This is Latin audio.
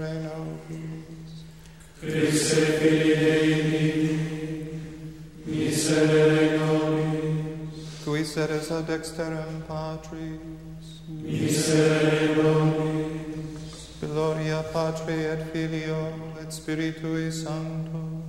nobis. Christe Filii Dei, miserere nobis. Qui sedes ad dexteram Patris, miserere nobis. Gloria Patri et Filio et Spiritui Sancto,